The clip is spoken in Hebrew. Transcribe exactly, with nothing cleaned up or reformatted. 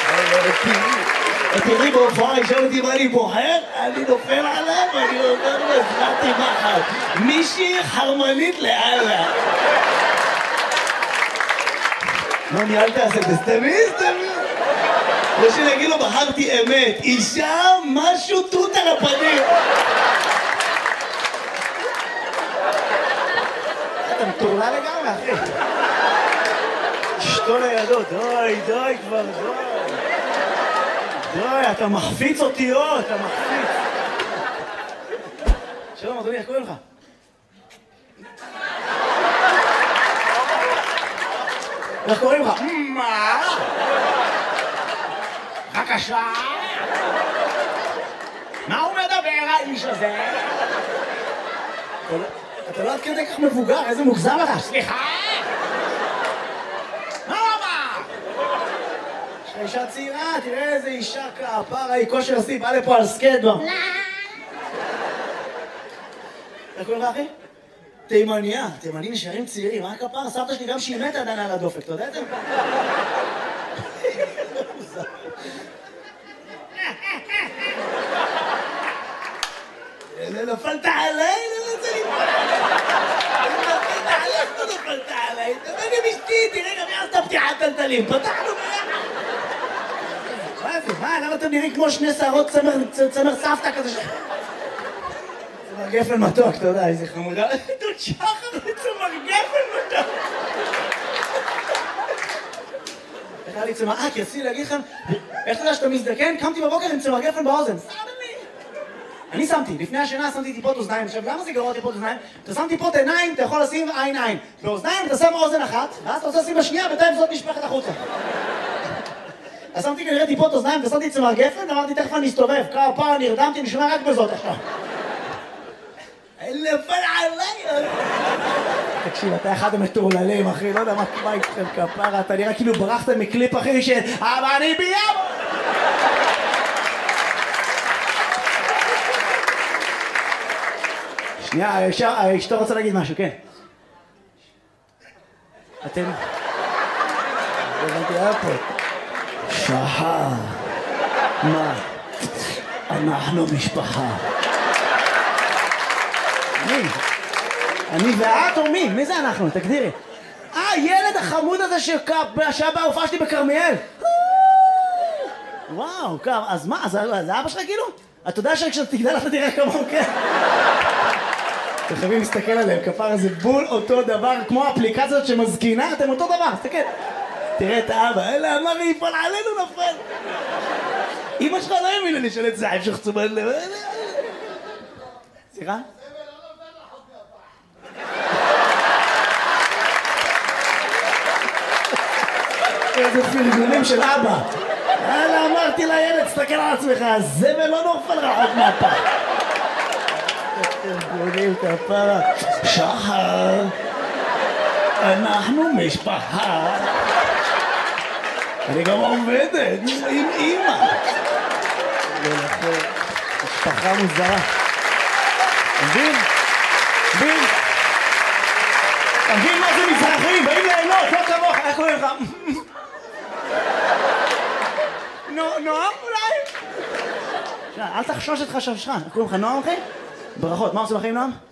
תראי בהופעה, ישאל אותי מה אני בוחר, אני נופל עליו, אני אומר לו, הזכרתי מחל. מישהי חרמנית לאללה. מה ניהלת עשה? תסתמי, תסתמי. או שנגיד לו, בחרתי אמת. אישה, משהו תות על הפנים. אתה מטורלה לגמרי, אחי. אשתו לידו, די, די כבר, די. די, אתה מחפיץ אותיות, אתה מחפיץ. שלום, אדוני, איך קוראים לך? איך קוראים לך? מה? בבקשה? מה הוא מדבר, האיש הזה? אתה לא עד כדי כך מבוגר, איזה מוגזם אתה? סליחה? מה הוא אמר? יש לך אישה צעירה, תראה איזה אישה כפרה, היא כושר שיא, בא לפה על סקייטבורד. איך קוראים לך, אחי? תימניה, תימנים נשארים צעירים, מה כפרה? סבתא שלי גם שהיא מתה עדיין על הדופק, אתה יודע את זה? נפלת עליי, לא רוצה ליפול עליי. נפלת עליי, לא נפלת עליי. תבוא גם אשתי, תראה גם יעשת פתיחת טלטלים. פתחנו ביחד. מה זה? מה? למה אתם נראים כמו שני שערות צמר סבתא כזה ש... צמר גפן מתוק, אתה יודע, איזה חמודה. דוד שחר צמר גפן מתוק. איך היה לי צמר... אה, כי רציתי להגיד לכם, איך אתה יודע שאתה מזדקן? קמתי בבוקר עם צמר גפן באוזן. אני שמתי, לפני השינה שמתי טיפות אוזניים. עכשיו, למה זה גרוע טיפות אוזניים? אתה שם טיפות עיניים, אתה יכול לשים עין עין. באוזניים אתה שם אוזן אחת, ואז אתה רוצה לשים בשנייה, בינתיים זאת נשפכת החוצה. אז שמתי כנראה טיפות אוזניים, ושמתי צמר גפן, אמרתי, תכף אני אסתובב. כמה פעם נרדמתי, נשמע רק בזאת עכשיו. נפל עליי! תקשיב, אתה אחד המטורללים, אחי, לא יודע מה איתכם כפרה, אתה נראה כאילו ברחת מקליפ, אחי, ש... אבל אני ביאבו! שנייה, אשתו רוצה להגיד משהו, כן. אתם... הבנתי, היה פה. שחר. מה? אנחנו משפחה. מי? אני ואת או מי? מי זה אנחנו? תגדירי. אה, ילד החמוד הזה שהיה בהופעה שלי בכרמיאל. וואו, אז מה? זה אבא שלך כאילו? אתה יודע שכשאתה תגדל אתה תראה כמוהו, כן? אתם חייבים להסתכל עליהם, כפר הזה בול אותו דבר, כמו האפליקציות שמזקינה, אתם אותו דבר, תסתכל. תראה את האבא, אלה אמר לי, יפול עלינו נפל. אמא שלך לא האמינה לי של את זה, המשך צומת לב. סליחה? איזה פרגונים של אבא. אלה אמרתי לילד, תסתכל על עצמך, הזבל לא נופל רחוק מהפח. ארגונים כפרה. שחר, אנחנו משפחה. אני גם עובדת עם אמא. משפחה מוזרה. מבין? מבין? אתה מבין מה זה מזרחים? באים ליהנות, לא כמוך. איך קוראים לך? נועם אולי? אל תחשוש את חששך. איך קוראים לך נועם אחי? ברכות, מה עושים לכם נועם?